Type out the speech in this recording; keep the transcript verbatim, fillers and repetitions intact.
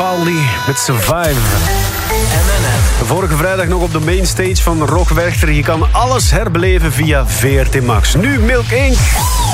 Vivaldi met Survive. Vorige vrijdag nog op de mainstage van Rock Werchter. Je kan alles herbeleven via V R T Max. Nu Milk Inc